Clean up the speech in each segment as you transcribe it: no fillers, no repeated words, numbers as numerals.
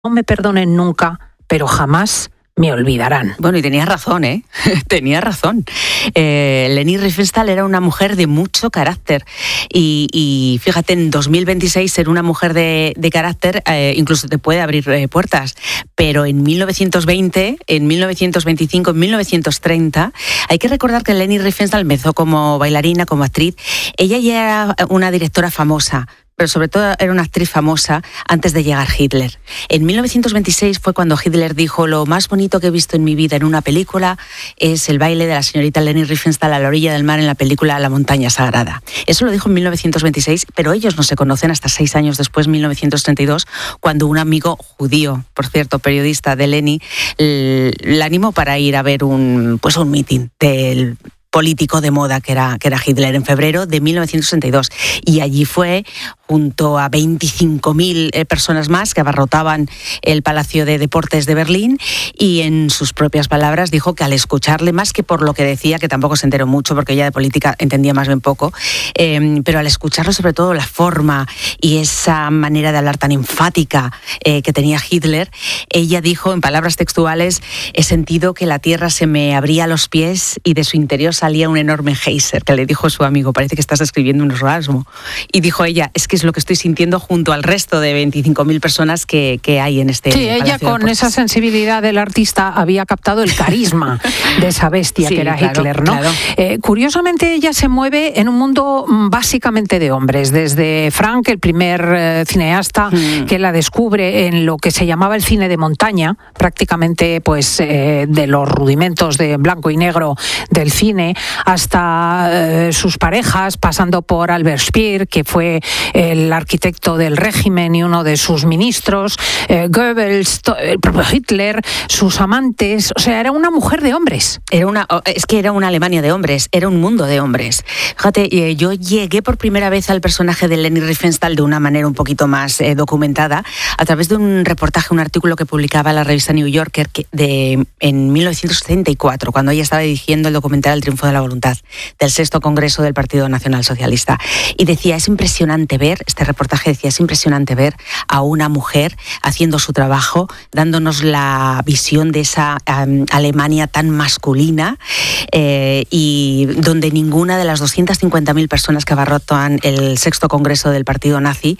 me perdonen nunca, pero jamás me olvidarán. Bueno, y tenías razón, ¿eh? Tenías razón. Leni Riefenstahl era una mujer de mucho carácter y fíjate, en 2026 ser una mujer de carácter incluso te puede abrir puertas, pero en 1920, en 1925, en 1930, hay que recordar que Leni Riefenstahl empezó como bailarina, como actriz. Ella ya era una directora famosa, pero sobre todo era una actriz famosa antes de llegar Hitler. En 1926 fue cuando Hitler dijo: lo más bonito que he visto en mi vida en una película es el baile de la señorita Leni Riefenstahl a la orilla del mar en la película La montaña sagrada. Eso lo dijo en 1926, pero ellos no se conocen hasta 6 años después, 1932, cuando un amigo judío, por cierto, periodista de Leni, la animó para ir a ver un meeting del político de moda que era Hitler, en febrero de 1962. Y allí fue, junto a 25.000 personas más que abarrotaban el Palacio de Deportes de Berlín, y en sus propias palabras dijo que al escucharle, más que por lo que decía, que tampoco se enteró mucho porque ella de política entendía más bien poco, pero al escucharlo, sobre todo la forma y esa manera de hablar tan enfática que tenía Hitler, ella dijo en palabras textuales: he sentido que la tierra se me abría a los pies y de su interior salía un enorme geyser, que le dijo su amigo: parece que estás escribiendo un orgasmo. Y dijo ella: es que es lo que estoy sintiendo junto al resto de 25.000 personas que hay en este Palacio ella con esa sensibilidad del artista había captado el carisma de esa bestia que era Hitler, ¿no? Claro. Curiosamente, ella se mueve en un mundo básicamente de hombres, desde Frank, el primer cineasta que la descubre en lo que se llamaba el cine de montaña, prácticamente pues de los rudimentos de blanco y negro del cine, hasta sus parejas, pasando por Albert Speer, que fue el arquitecto del régimen y uno de sus ministros, Goebbels, el propio Hitler, sus amantes. O sea, era una mujer de hombres. Es que era una Alemania de hombres, era un mundo de hombres. Fíjate, yo llegué por primera vez al personaje de Leni Riefenstahl de una manera un poquito más documentada, a través de un reportaje, un artículo que publicaba la revista New Yorker en 1974, cuando ella estaba dirigiendo el documental El triunfo de la voluntad, del 6º Congreso del Partido Nacional Socialista. Y decía: es impresionante ver, este reportaje decía, es impresionante ver a una mujer haciendo su trabajo, dándonos la visión de esa Alemania tan masculina, y donde ninguna de las 250.000 personas que abarrotan el 6º Congreso del Partido Nazi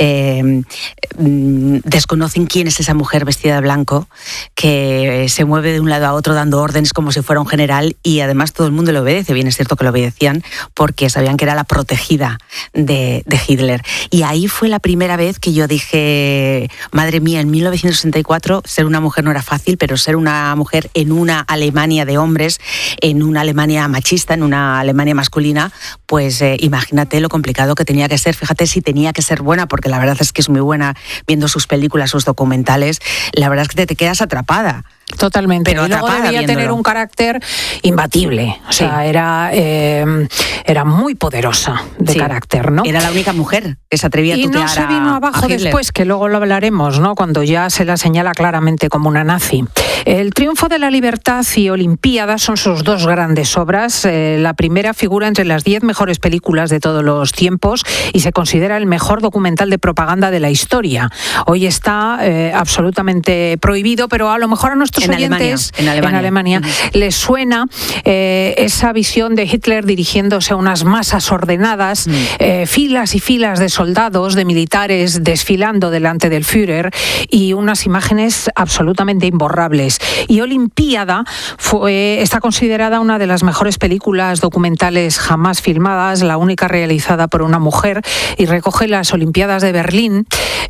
desconocen quién es esa mujer vestida de blanco, que se mueve de un lado a otro dando órdenes como si fuera un general, y además todo el mundo le obedece. Bien, es cierto que lo obedecían porque sabían que era la protegida de Hitler. Y ahí fue la primera vez que yo dije: madre mía, en 1964 ser una mujer no era fácil, pero ser una mujer en una Alemania de hombres, en una Alemania machista, en una Alemania masculina, pues imagínate lo complicado que tenía que ser. Fíjate si tenía que ser buena, porque la verdad es que es muy buena. Viendo sus películas, sus documentales, la verdad es que te quedas atrapada. Totalmente. Pero y luego debía tener un carácter imbatible. O sea, era muy poderosa de carácter, ¿no? Era la única mujer que se atrevía a tutear a Hitler. Y no se vino abajo después, que luego lo hablaremos, ¿no? Cuando ya se la señala claramente como una nazi. El triunfo de la libertad y Olimpíada son sus dos grandes obras. La primera figura entre las 10 mejores películas de todos los tiempos y se considera el mejor documental de propaganda de la historia. Hoy está absolutamente prohibido, pero a lo mejor a nuestros oyentes en Alemania les suena esa visión de Hitler dirigiéndose a unas masas ordenadas, filas y filas de soldados, de militares desfilando delante del Führer, y unas imágenes absolutamente imborrables. Y Olimpíada está considerada una de las mejores películas documentales jamás filmadas, la única realizada por una mujer, y recoge las Olimpiadas de Berlín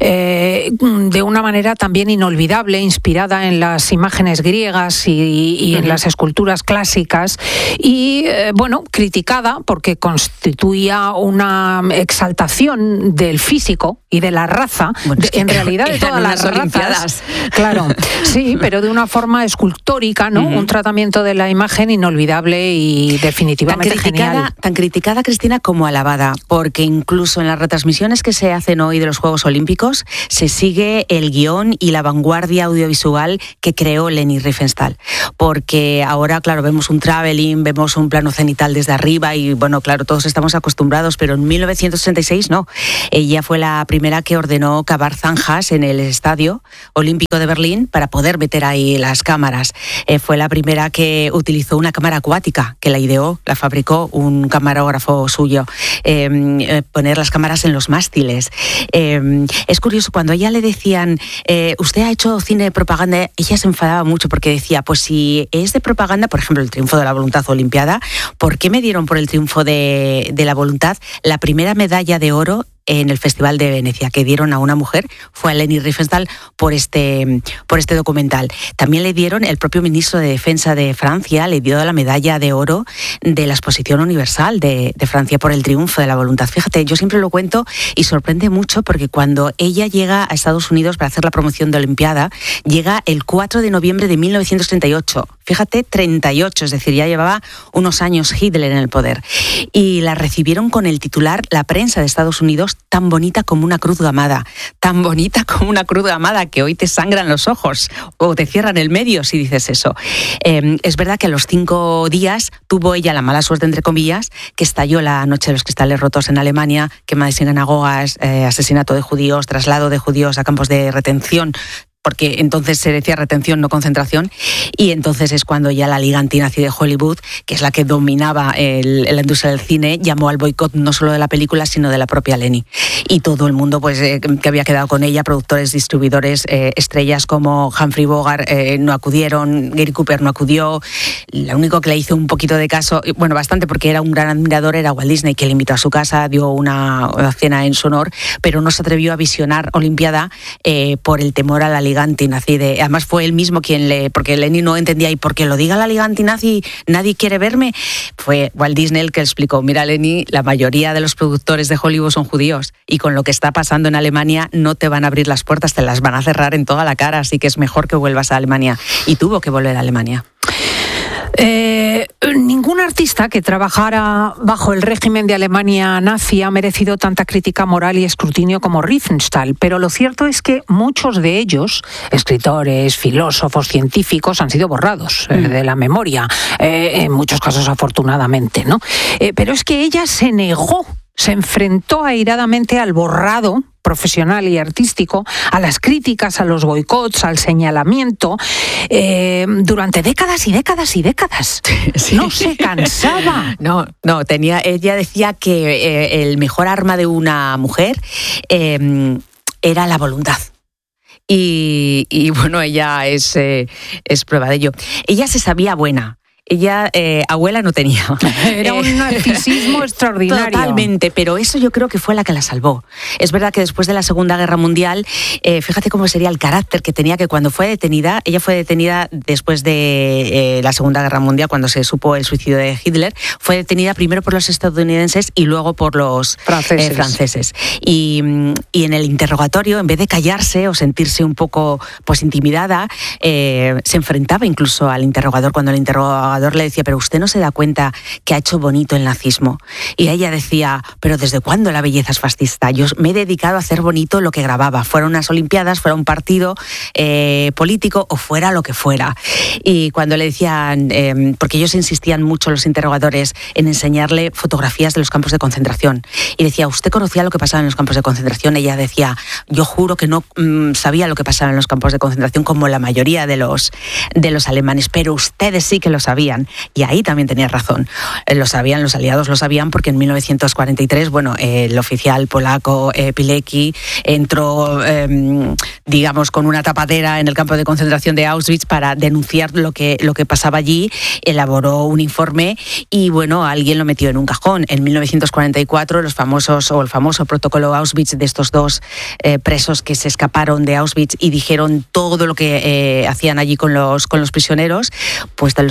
de una manera también inolvidable, inspirada en las imágenes griegas y en las esculturas clásicas, y criticada porque constituía una exaltación del físico y de la raza, en realidad de todas las razas. Claro, sí, pero de una forma escultórica, ¿no? Un tratamiento de la imagen inolvidable y definitivamente genial. Tan criticada, Cristina, como alabada, porque incluso en las retransmisiones que se hacen hoy de los Juegos Olímpicos se sigue el guión y la vanguardia audiovisual que creó sido Leni Riefenstahl, porque ahora, claro, vemos un traveling, vemos un plano cenital desde arriba y, bueno, claro, todos estamos acostumbrados, pero en 1966 no. Ella fue la primera que ordenó cavar zanjas en el Estadio Olímpico de Berlín para poder meter ahí las cámaras. Fue la primera que utilizó una cámara acuática, que la ideó, la fabricó un camarógrafo suyo, poner las cámaras en los mástiles. Es curioso, cuando a ella le decían, usted ha hecho cine de propaganda, ella se enfadaba mucho porque decía, pues si es de propaganda, por ejemplo, el Triunfo de la Voluntad Olimpiada, ¿por qué me dieron por el Triunfo de la Voluntad la primera medalla de oro en el Festival de Venecia que dieron a una mujer? Fue a Leni Riefenstahl por este documental. También le dieron, el propio ministro de Defensa de Francia le dio la medalla de oro de la Exposición Universal de Francia por el Triunfo de la Voluntad. Fíjate, yo siempre lo cuento y sorprende mucho porque cuando ella llega a Estados Unidos para hacer la promoción de Olimpiada, llega el 4 de noviembre de 1938. Fíjate, 38, es decir, ya llevaba unos años Hitler en el poder. Y la recibieron con el titular, la prensa de Estados Unidos, tan bonita como una cruz gamada, tan bonita como una cruz gamada que hoy te sangran los ojos o te cierran el medio si dices eso. Es verdad que a los 5 días tuvo ella la mala suerte, entre comillas, que estalló la Noche de los Cristales Rotos en Alemania, quema de sinagogas, asesinato de judíos, traslado de judíos a campos de retención, porque entonces se decía retención, no concentración, y entonces es cuando ya la Liga Antinazi de Hollywood, que es la que dominaba la industria del cine, llamó al boicot no solo de la película, sino de la propia Leni. Y todo el mundo pues que había quedado con ella, productores, distribuidores, estrellas como Humphrey Bogart no acudieron, Gary Cooper no acudió, lo único que le hizo un poquito de caso, bueno, bastante porque era un gran admirador, era Walt Disney, que le invitó a su casa, dio una cena en su honor, pero no se atrevió a visionar Olimpiada por el temor a la Liga Antinazi. Además fue él mismo porque Leni no entendía, y porque lo diga la Liga Antinazi nadie quiere verme. Fue Walt Disney el que explicó, mira Leni, la mayoría de los productores de Hollywood son judíos y con lo que está pasando en Alemania no te van a abrir las puertas, te las van a cerrar en toda la cara, así que es mejor que vuelvas a Alemania. Y tuvo que volver a Alemania. Ningún artista que trabajara bajo el régimen de Alemania nazi ha merecido tanta crítica moral y escrutinio como Riefenstahl, pero lo cierto es que muchos de ellos, escritores, filósofos, científicos, han sido borrados de la memoria, en muchos casos afortunadamente, ¿no? Pero es que ella se negó, se enfrentó airadamente al borrado profesional y artístico, a las críticas, a los boicots, al señalamiento, durante décadas y décadas y décadas. Sí. No se cansaba. No, ella decía que el mejor arma de una mujer era la voluntad. Y bueno, ella es prueba de ello. Ella se sabía buena. Ella, abuela no tenía. Era un narcisismo extraordinario. Totalmente, pero eso yo creo que fue la que la salvó. Es verdad que después de la Segunda Guerra Mundial, fíjate cómo sería el carácter que tenía, que cuando fue detenida, ella fue detenida después de la Segunda Guerra Mundial, cuando se supo el suicidio de Hitler, fue detenida primero por los estadounidenses y luego por los franceses. Y en el interrogatorio, en vez de callarse o sentirse un poco pues intimidada, se enfrentaba incluso al interrogador cuando el interrogador le decía, pero usted no se da cuenta que ha hecho bonito el nazismo. Y ella decía, pero ¿desde cuándo la belleza es fascista? Yo me he dedicado a hacer bonito lo que grababa, fuera unas olimpiadas, fuera un partido político o fuera lo que fuera. Y cuando le decían, porque ellos insistían mucho los interrogadores en enseñarle fotografías de los campos de concentración, y decía, ¿usted conocía lo que pasaba en los campos de concentración? Ella decía, yo juro que no sabía lo que pasaba en los campos de concentración como la mayoría de los alemanes, pero ustedes sí que lo sabían. Y ahí también tenía razón. Lo sabían, los aliados lo sabían, porque en 1943, bueno, el oficial polaco Pilecki entró, digamos, con una tapadera en el campo de concentración de Auschwitz para denunciar lo que pasaba allí, elaboró un informe y, bueno, alguien lo metió en un cajón. En 1944, el famoso protocolo Auschwitz de estos dos presos que se escaparon de Auschwitz y dijeron todo lo que hacían allí con los prisioneros, pues los aliados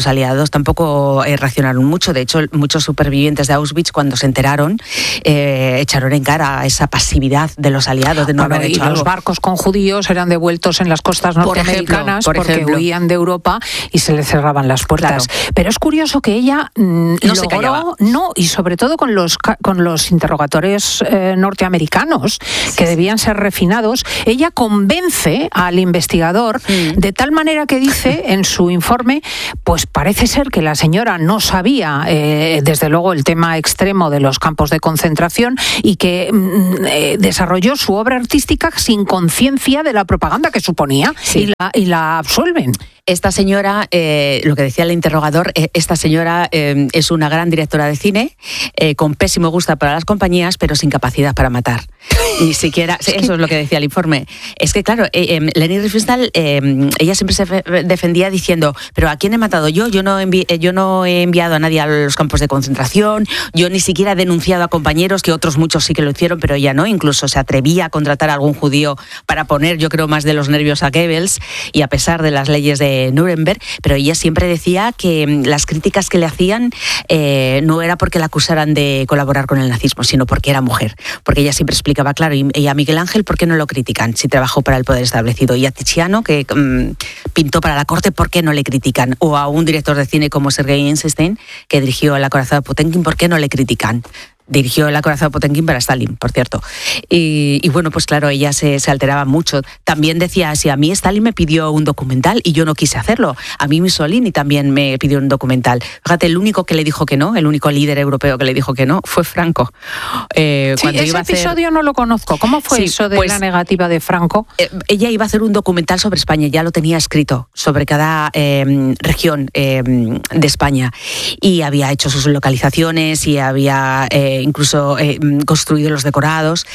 aliados tampoco reaccionaron mucho. De hecho, muchos supervivientes de Auschwitz, cuando se enteraron, echaron en cara esa pasividad de los aliados de no haber hecho algo. Los barcos con judíos eran devueltos en las costas norteamericanas porque huían de Europa y se les cerraban las puertas. Claro. Pero es curioso que ella logró, y sobre todo con los interrogatorios norteamericanos, que debían ser refinados, ella convence al investigador de tal manera que dice en su informe, pues parece ser que la señora no sabía desde luego el tema extremo de los campos de concentración y que desarrolló su obra artística sin conciencia de la propaganda que suponía, y la absuelven. Esta señora, lo que decía el interrogador, esta señora es una gran directora de cine, con pésimo gusto para las compañías, pero sin capacidad para matar. Ni siquiera, eso es lo que decía el informe. Es que claro, Leni Riefenstahl, ella siempre se defendía diciendo, pero ¿a quién he matado yo? Yo no he enviado a nadie a los campos de concentración, yo ni siquiera he denunciado a compañeros, que otros muchos sí que lo hicieron, pero ella no. Incluso se atrevía a contratar a algún judío para poner, yo creo, más de los nervios a Goebbels, y a pesar de las leyes de Nuremberg, pero ella siempre decía que las críticas que le hacían no era porque la acusaran de colaborar con el nazismo, sino porque era mujer. Porque ella siempre explicaba, claro, y a Miguel Ángel, ¿por qué no lo critican si trabajó para el poder establecido? Y a Tiziano, que pintó para la corte, ¿por qué no le critican? O a un director de cine como Sergei Eisenstein, que dirigió El acorazado de Potemkin, ¿por qué no le critican? Dirigió El acorazado de Potemkin para Stalin, por cierto. Y bueno, pues claro, ella se alteraba mucho. También decía, si a mí Stalin me pidió un documental y yo no quise hacerlo. A mí Mussolini también me pidió un documental. Fíjate, el único que le dijo que no, el único líder europeo que le dijo que no, fue Franco. Ese episodio no lo conozco. ¿Cómo fue eso de la negativa de Franco? Ella iba a hacer un documental sobre España, ya lo tenía escrito, sobre cada región de España. Y había hecho sus localizaciones y había incluso construido los decorados,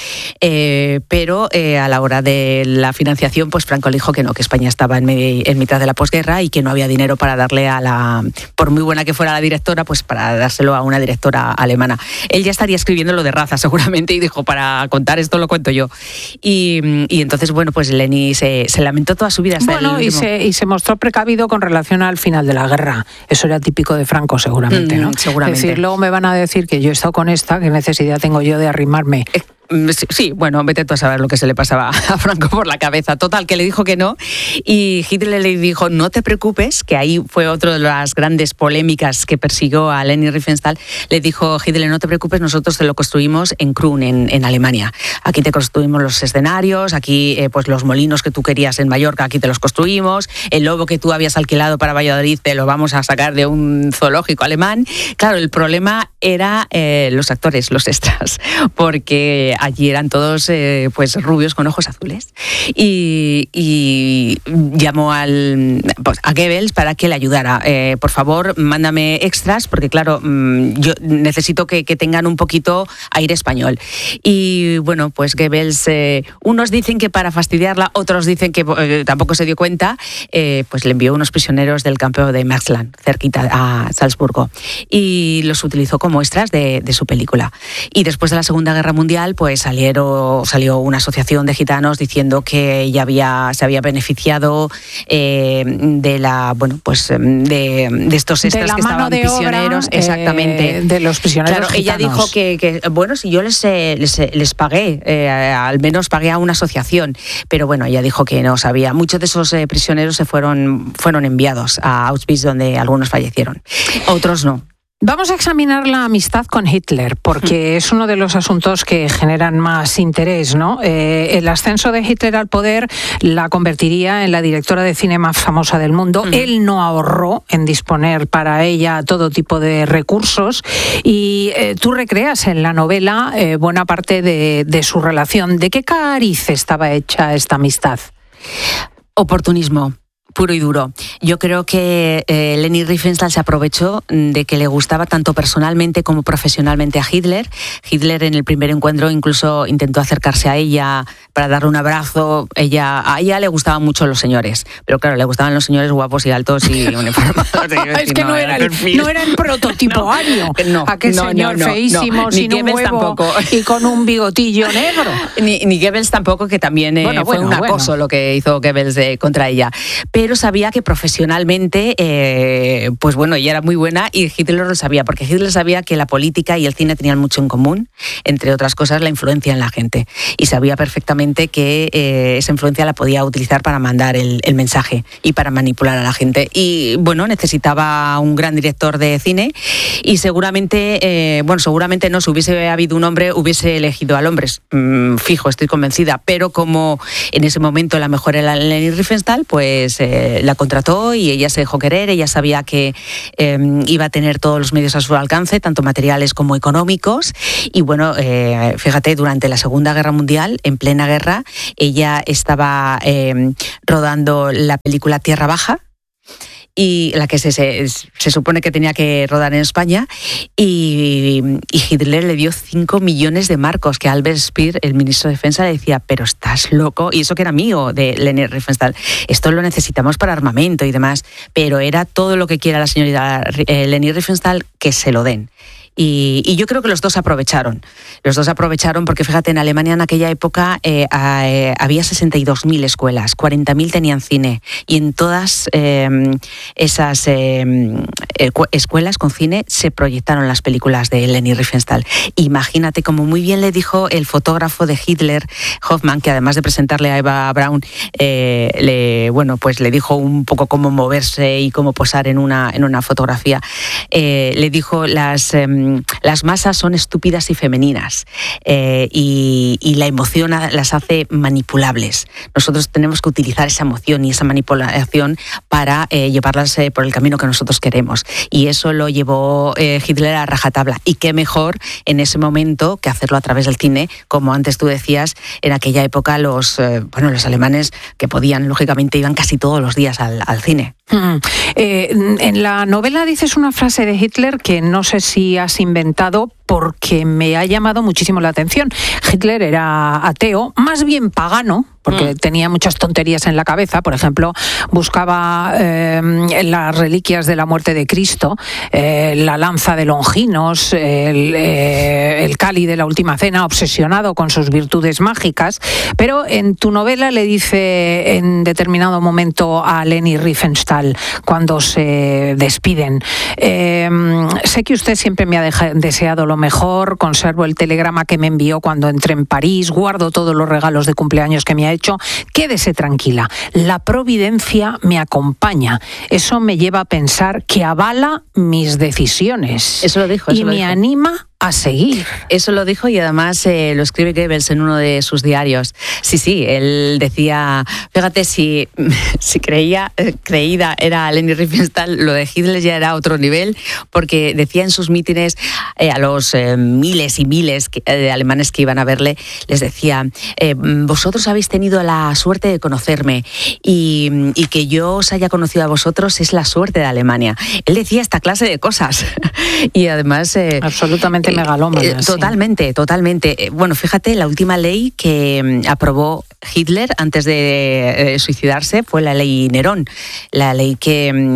pero a la hora de la financiación, pues Franco le dijo que no, que España estaba en mitad de la posguerra y que no había dinero para darle por muy buena que fuera la directora, pues para dárselo a una directora alemana. Él ya estaría escribiendo lo de raza seguramente y dijo, para contar esto lo cuento yo. Y entonces, bueno, pues Leni se lamentó toda su vida hasta el último. Y se mostró precavido con relación al final de la guerra. Eso era típico de Franco seguramente, ¿no? Seguramente. Es decir, luego me van a decir que yo he estado con esta, ¿qué necesidad tengo yo de arrimarme? Sí, bueno, vete tú a saber lo que se le pasaba a Franco por la cabeza. Total, que le dijo que no, y Hitler le dijo, no te preocupes, que ahí fue otra de las grandes polémicas que persiguió a Leni Riefenstahl. Le dijo Hitler, no te preocupes, nosotros te lo construimos en Krun, en Alemania. Aquí te construimos los escenarios, aquí pues los molinos que tú querías en Mallorca, aquí te los construimos, el lobo que tú habías alquilado para Valladolid te lo vamos a sacar de un zoológico alemán. Claro, el problema era los actores, los extras, porque allí eran todos pues rubios con ojos azules, y llamó a Goebbels para que le ayudara. Por favor, mándame extras, porque claro, yo necesito que tengan un poquito aire español. Y bueno, pues Goebbels, unos dicen que para fastidiarla, otros dicen que tampoco se dio cuenta, pues le envió unos prisioneros del campo de Maxland, cerquita a Salzburgo, y los utilizó como extras de su película. Y después de la Segunda Guerra Mundial, pues salió una asociación de gitanos diciendo que ella se había beneficiado de estos extras que estaban prisioneros, exactamente, de los prisioneros. Claro, gitanos. ella dijo que bueno, si yo les pagué, al menos pagué a una asociación, pero bueno, ella dijo que no sabía. Muchos de esos prisioneros fueron enviados a Auschwitz, donde algunos fallecieron, otros no. Vamos a examinar la amistad con Hitler, porque es uno de los asuntos que generan más interés, ¿no? El ascenso de Hitler al poder la convertiría en la directora de cine más famosa del mundo. Él no ahorró en disponer para ella todo tipo de recursos, y tú recreas en la novela buena parte de su relación. ¿De qué cariz estaba hecha esta amistad? Oportunismo puro y duro. Yo creo que Leni Riefenstahl se aprovechó de que le gustaba tanto personalmente como profesionalmente a Hitler. Hitler en el primer encuentro incluso intentó acercarse a ella para darle un abrazo. A ella le gustaban mucho los señores, pero claro, le gustaban los señores guapos y altos y uniformados. Es que no era el prototipo ario. Aquel señor feísimo, sin un huevo tampoco, y con un bigotillo negro. Ni Goebbels tampoco, que también fue un acoso lo que hizo Goebbels contra ella. pero sabía que profesionalmente, pues bueno, ella era muy buena y Hitler lo sabía, porque Hitler sabía que la política y el cine tenían mucho en común, entre otras cosas la influencia en la gente, y sabía perfectamente que esa influencia la podía utilizar para mandar el mensaje y para manipular a la gente. Y bueno, necesitaba un gran director de cine y seguramente no, si hubiese habido un hombre, hubiese elegido al hombre, fijo, estoy convencida, pero como en ese momento la mejor era Leni Riefenstahl, pues la contrató y ella se dejó querer. Ella sabía que iba a tener todos los medios a su alcance, tanto materiales como económicos, y bueno, fíjate, durante la Segunda Guerra Mundial, en plena guerra, ella estaba rodando la película Tierra Baja, y la que se supone que tenía que rodar en España, y Hitler le dio 5 millones de marcos, que Albert Speer, el ministro de Defensa, le decía, pero estás loco, y eso que era amigo de Leni Riefenstahl, esto lo necesitamos para armamento y demás, pero era todo lo que quiera la señorita Leni Riefenstahl, que se lo den. Y yo creo que los dos aprovecharon porque fíjate, en Alemania en aquella época había 62.000 escuelas, 40.000 tenían cine, y en todas esas escuelas con cine se proyectaron las películas de Leni Riefenstahl. Imagínate, como muy bien le dijo el fotógrafo de Hitler, Hoffmann, que además de presentarle a Eva Braun, le dijo un poco cómo moverse y cómo posar en una fotografía. Le dijo, las masas son estúpidas y femeninas, y la emoción las hace manipulables. Nosotros tenemos que utilizar esa emoción y esa manipulación para llevarlas por el camino que nosotros queremos, y eso lo llevó Hitler a rajatabla. Y qué mejor en ese momento que hacerlo a través del cine, como antes tú decías, en aquella época los alemanes que podían, lógicamente, iban casi todos los días al cine. En la novela dices una frase de Hitler que no sé si has inventado, porque me ha llamado muchísimo la atención. Hitler era ateo, más bien pagano, porque tenía muchas tonterías en la cabeza. Por ejemplo, buscaba las reliquias de la muerte de Cristo, la lanza de Longinos, el cáliz de la última cena, obsesionado con sus virtudes mágicas. Pero en tu novela le dice en determinado momento a Leni Riefenstahl, cuando se despiden, sé que usted siempre me ha deseado lo mejor, conservo el telegrama que me envió cuando entré en París, guardo todos los regalos de cumpleaños que me ha hecho, quédese tranquila, la providencia me acompaña, eso me lleva a pensar que avala mis decisiones. Eso lo dijo. Y me anima a seguir. Eso lo dijo, y además lo escribe Goebbels en uno de sus diarios. Sí, él decía, fíjate, si creída era Leni Riefenstahl, lo de Hitler ya era otro nivel, porque decía en sus mítines a los miles y miles de alemanes que iban a verle, les decía, vosotros habéis tenido la suerte de conocerme, y que yo os haya conocido a vosotros es la suerte de Alemania. Él decía esta clase de cosas, y además absolutamente megalómanas. Totalmente. Bueno, fíjate, la última ley que aprobó Hitler antes de suicidarse fue la ley Nerón, la ley que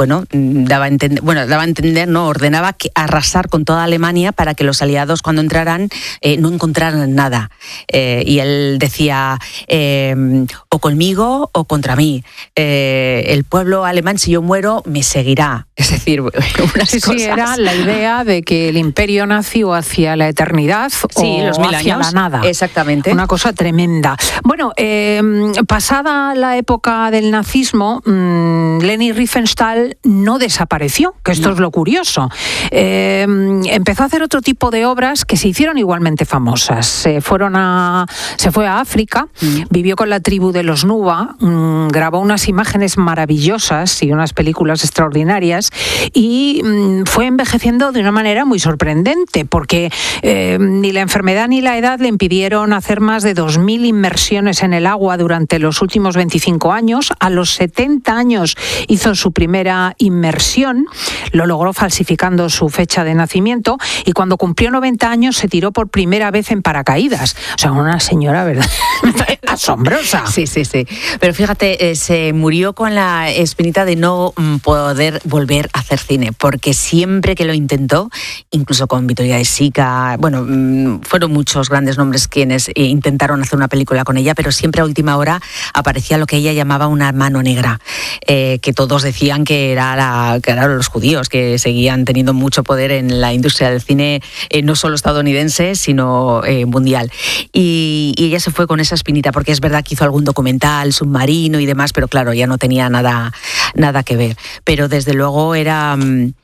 ordenaba que arrasar con toda Alemania para que los aliados, cuando entraran, no encontraran nada. Y él decía, o conmigo o contra mí. El pueblo alemán, si yo muero, me seguirá. Es decir, unas cosas. Sí, era la idea de que el imperio nazi o hacia la eternidad, o los 1000 hacia años. La nada. Exactamente. Una cosa tremenda. Bueno, pasada la época del nazismo, Leni Riefenstahl no desapareció, que esto es lo curioso. Empezó a hacer otro tipo de obras que se hicieron igualmente famosas. Se fue a África, vivió con la tribu de los Nuba, grabó unas imágenes maravillosas y unas películas extraordinarias, y fue envejeciendo de una manera muy sorprendente, porque ni la enfermedad ni la edad le impidieron hacer más de 2.000 inmersiones en el agua durante los últimos 25 años. A los 70 años hizo su primera inmersión, lo logró falsificando su fecha de nacimiento, y cuando cumplió 90 años se tiró por primera vez en paracaídas. O sea, una señora, ¿verdad? Asombrosa. Sí. Pero fíjate, se murió con la espinita de no poder volver a hacer cine, porque siempre que lo intentó, incluso con Vittorio De Sica, fueron muchos grandes nombres quienes intentaron hacer una película con ella, pero siempre a última hora aparecía lo que ella llamaba una mano negra. que todos decían que eran los judíos, que seguían teniendo mucho poder en la industria del cine, no solo estadounidense, sino mundial. Y ella se fue con esa espinita, porque es verdad que hizo algún documental, Submarino y demás, pero claro, ya no tenía nada que ver. Pero desde luego era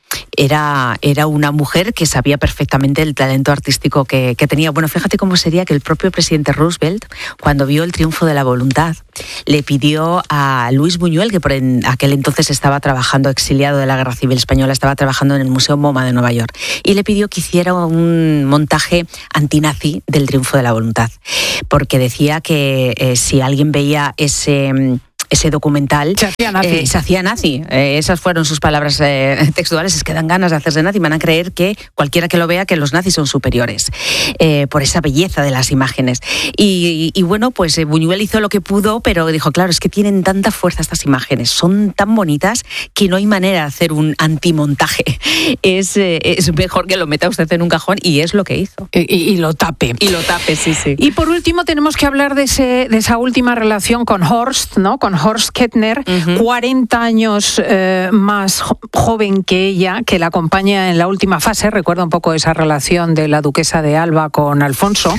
una mujer que sabía perfectamente el talento artístico que tenía. Bueno, fíjate cómo sería que el propio presidente Roosevelt, cuando vio El triunfo de la voluntad, le pidió a Luis Buñuel, que por aquel entonces estaba trabajando, exiliado de la Guerra Civil Española, estaba trabajando en el Museo MoMA de Nueva York, y le pidió que hiciera un montaje antinazi del triunfo de la voluntad, porque decía que si alguien veía ese documental se hacía nazi. Esas fueron sus palabras textuales. Es que dan ganas de hacerse nazi. Van a creer que cualquiera que lo vea, que los nazis son superiores, por esa belleza de las imágenes. Y bueno, pues Buñuel hizo lo que pudo, pero dijo, claro, es que tienen tanta fuerza estas imágenes, son tan bonitas que no hay manera de hacer un antimontaje. Es mejor que lo meta usted en un cajón, y es lo que hizo. Y lo tape. Y lo tape, sí. Y por último tenemos que hablar de esa última relación con Horst, ¿no? Con Horst Kettner, 40 años más joven que ella, que la acompaña en la última fase. Recuerda un poco esa relación de la duquesa de Alba con Alfonso,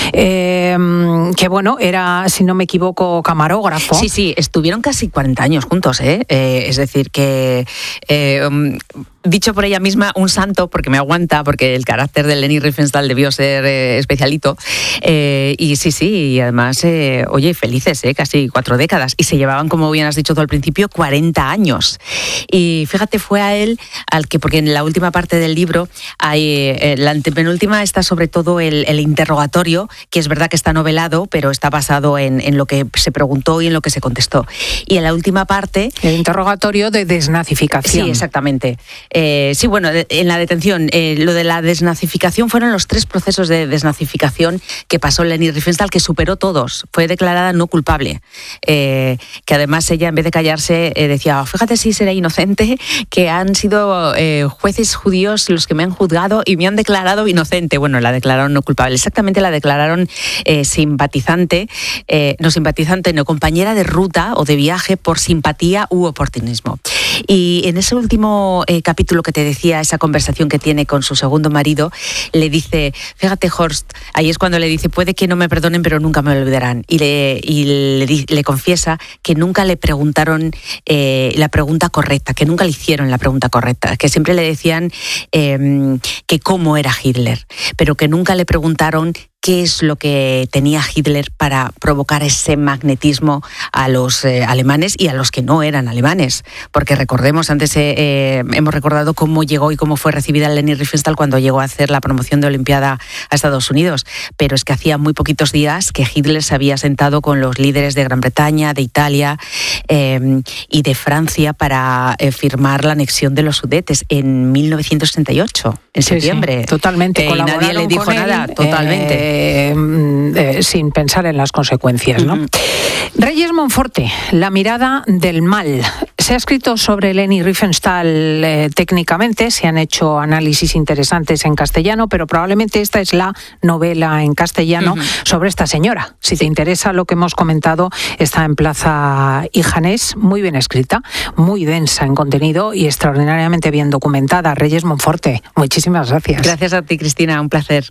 que bueno, era, si no me equivoco, camarógrafo. Sí, estuvieron casi 40 años juntos, es decir, que... dicho por ella misma, un santo, porque me aguanta, porque el carácter de Leni Riefenstahl debió ser especialito. Y sí, y además, oye, felices, casi 4 décadas. Y se llevaban, como bien has dicho tú al principio, 40 años. Y fíjate, fue a él al que, porque en la última parte del libro, la antepenúltima está sobre todo el interrogatorio, que es verdad que está novelado, pero está basado en lo que se preguntó y en lo que se contestó. Y en la última parte... El interrogatorio de desnazificación. Sí, exactamente. Sí, bueno, en la detención, lo de la desnazificación fueron los 3 procesos de desnazificación que pasó Leni Riefenstahl, que superó todos. Fue declarada no culpable. Que además ella, en vez de callarse, decía, fíjate si seré inocente, que han sido jueces judíos los que me han juzgado y me han declarado inocente. Bueno, la declararon no culpable. Exactamente, la declararon no compañera de ruta o de viaje por simpatía u oportunismo. Y en ese último capítulo que te decía, esa conversación que tiene con su segundo marido, le dice, fíjate Horst, ahí es cuando le dice, puede que no me perdonen, pero nunca me olvidarán. Y le confiesa que nunca le preguntaron la pregunta correcta, que nunca le hicieron la pregunta correcta, que siempre le decían que cómo era Hitler, pero que nunca le preguntaron qué es lo que tenía Hitler para provocar ese magnetismo a los alemanes y a los que no eran alemanes. Porque recordemos, antes hemos recordado cómo llegó y cómo fue recibida Leni Riefenstahl cuando llegó a hacer la promoción de Olimpiada a Estados Unidos. Pero es que hacía muy poquitos días que Hitler se había sentado con los líderes de Gran Bretaña, de Italia y de Francia para firmar la anexión de los Sudetes en 1968, en septiembre. Sí, totalmente. Y nadie le dijo nada, totalmente. Sin pensar en las consecuencias, ¿no? Reyes Monforte, La mirada del mal. Se ha escrito sobre Leni Riefenstahl técnicamente, se han hecho análisis interesantes en castellano, pero probablemente esta es la novela en castellano sobre esta señora. Si te interesa lo que hemos comentado, está en Plaza y Janés, muy bien escrita, muy densa en contenido y extraordinariamente bien documentada. Reyes Monforte, muchísimas gracias. Gracias a ti, Cristina, un placer.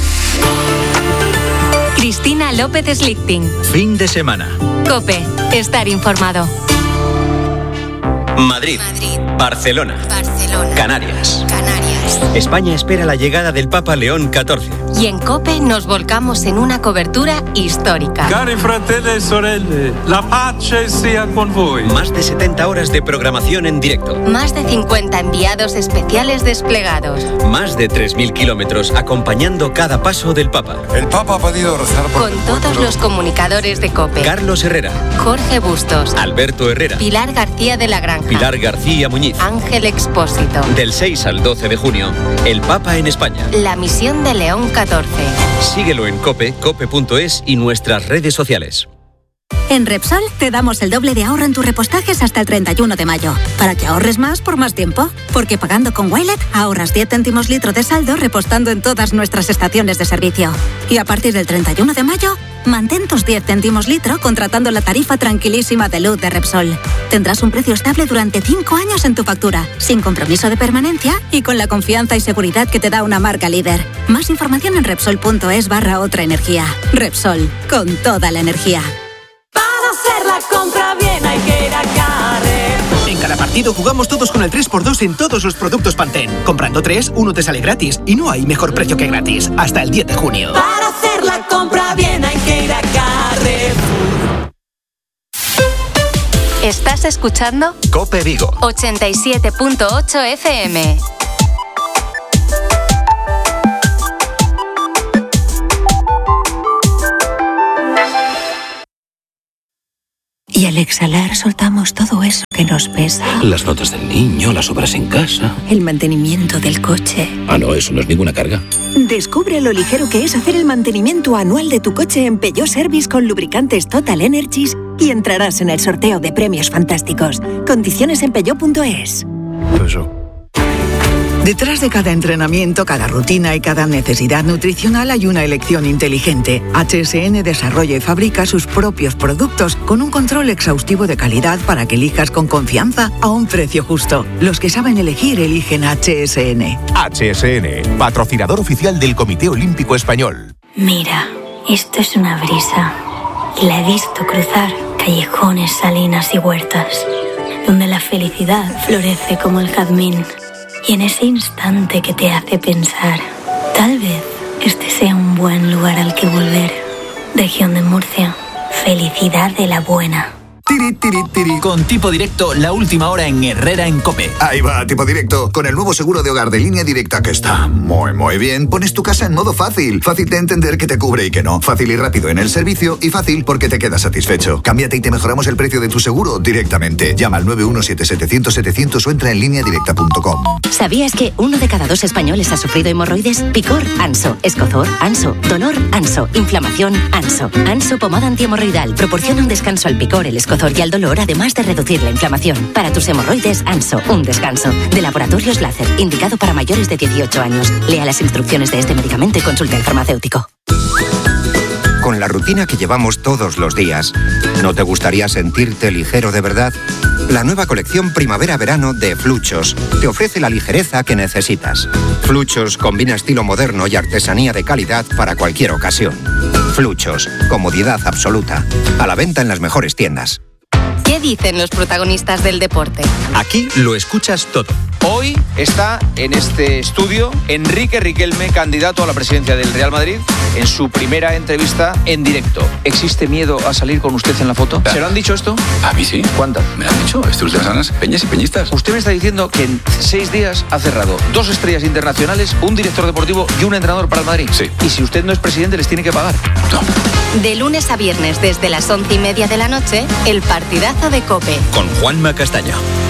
Cristina López Slichting. Fin de semana. COPE. Estar informado. Madrid. Barcelona. Canarias. España espera la llegada del Papa León XIV. Y en COPE nos volcamos en una cobertura histórica. Cari fratelli e sorelle, la pace sia con voi. Más de 70 horas de programación en directo. Más de 50 enviados especiales desplegados. Más de 3.000 kilómetros acompañando cada paso del Papa. El Papa ha pedido rezar por Con todos los comunicadores de COPE. Carlos Herrera. Jorge Bustos. Alberto Herrera. Pilar García de la Granja. Pilar García Muñiz. Ángel Expósito. Del 6 al 12 de junio, el Papa en España. La misión de León XIV. Síguelo en COPE, cope.es y nuestras redes sociales. En Repsol te damos el doble de ahorro en tus repostajes hasta el 31 de mayo, para que ahorres más por más tiempo. Porque pagando con Wilet ahorras 10 céntimos litro de saldo repostando en todas nuestras estaciones de servicio. Y a partir del 31 de mayo, mantén tus 10 céntimos litro contratando la tarifa tranquilísima de luz de Repsol. Tendrás un precio estable durante 5 años en tu factura, sin compromiso de permanencia y con la confianza y seguridad que te da una marca líder. Más información en Repsol.es/otra energía. Repsol, con toda la energía. Para hacer la compra bien hay que ir a Carrefour. En cada partido jugamos todos con el 3x2 en todos los productos Pantene. Comprando 3, uno te sale gratis. Y no hay mejor precio que gratis. Hasta el 10 de junio. Para hacer la compra bien hay que ir a Carrefour. ¿Estás escuchando? COPE Vigo 87.8 FM. Y al exhalar soltamos todo eso que nos pesa. Las notas del niño, las obras en casa. El mantenimiento del coche. Ah, no, eso no es ninguna carga. Descubre lo ligero que es hacer el mantenimiento anual de tu coche en Peugeot Service con lubricantes Total Energies y entrarás en el sorteo de premios fantásticos. Condiciones en peugeot.es. Detrás de cada entrenamiento, cada rutina y cada necesidad nutricional hay una elección inteligente. HSN desarrolla y fabrica sus propios productos con un control exhaustivo de calidad para que elijas con confianza a un precio justo. Los que saben elegir eligen HSN. HSN, patrocinador oficial del Comité Olímpico Español. Mira, esto es una brisa. Y la he visto cruzar callejones, salinas y huertas, donde la felicidad florece como el jazmín. Y en ese instante que te hace pensar, tal vez este sea un buen lugar al que volver. Región de Murcia, felicidad de la buena. Tiri, tiri, tiri. Con Tipo Directo, la última hora en Herrera en COPE. Ahí va, Tipo Directo, con el nuevo seguro de hogar de Línea Directa que está muy bien. Pones tu casa en modo fácil. Fácil de entender que te cubre y que no. Fácil y rápido en el servicio y fácil porque te quedas satisfecho. Cámbiate y te mejoramos el precio de tu seguro directamente. Llama al 917-700-700 o entra en lineadirecta.com. ¿Sabías que 1 de cada 2 españoles ha sufrido hemorroides? Picor, Anso. Escozor, Anso. Dolor, Anso. Inflamación, Anso. Anso pomada antihemorroidal. Proporciona un descanso al picor, el escozor y al dolor, además de reducir la inflamación. Para tus hemorroides, Anso, un descanso. De Laboratorios Láser, indicado para mayores de 18 años. Lea las instrucciones de este medicamento y consulte al farmacéutico. Con la rutina que llevamos todos los días, ¿no te gustaría sentirte ligero de verdad? La nueva colección Primavera-Verano de Fluchos te ofrece la ligereza que necesitas. Fluchos combina estilo moderno y artesanía de calidad para cualquier ocasión. Fluchos, comodidad absoluta. A la venta en las mejores tiendas. ¿Qué dicen los protagonistas del deporte? Aquí lo escuchas todo. Hoy está en este estudio Enrique Riquelme, candidato a la presidencia del Real Madrid, en su primera entrevista en directo. ¿Existe miedo a salir con usted en la foto? ¿Se lo han dicho esto? A mí sí. ¿Cuántas? Me han dicho, estos de las peñas y peñistas. Usted me está diciendo que en 6 días ha cerrado 2 estrellas internacionales, un director deportivo y un entrenador para el Madrid. Sí. Y si usted no es presidente, les tiene que pagar. No. De lunes a viernes desde las 11:30 de la noche, el partidazo de COPE. Con Juanma Castaño.